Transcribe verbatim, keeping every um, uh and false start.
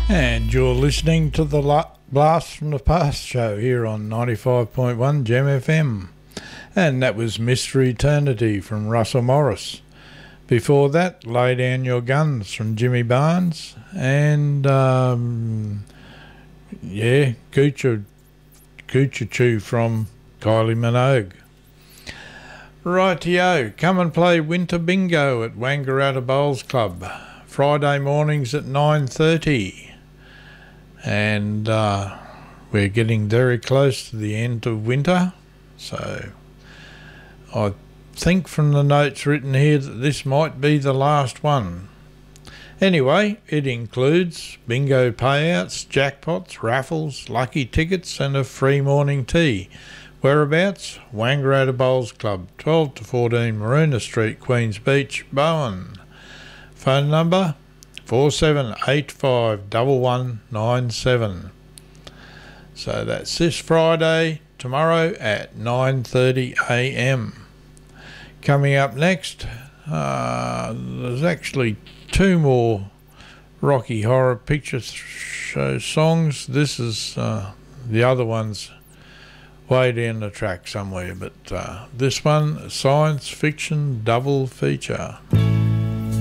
And you're listening to the La- Blast from the Past show here on ninety-five point one Gem F M. And that was Mister Eternity from Russell Morris. Before that, Lay Down Your Guns from Jimmy Barnes. And, um, yeah, Coocher, Coocher Choo from Kylie Minogue. Rightio, come and play Winter Bingo at Wangaratta Bowls Club. Friday mornings at nine thirty. And uh, we're getting very close to the end of winter, so I think from the notes written here that this might be the last one. Anyway, it includes bingo payouts, jackpots, raffles, lucky tickets and a free morning tea. Whereabouts? Wangaratta Bowls Club, twelve to fourteen Maroona Street, Queens Beach, Bowen. Phone number four seven eight five one one nine seven. So that's this Friday, tomorrow at nine thirty a m. Coming up next, uh, there's actually two more Rocky Horror Picture Show songs. This is uh, the other one's way down the track somewhere, but uh, this one, science fiction double feature.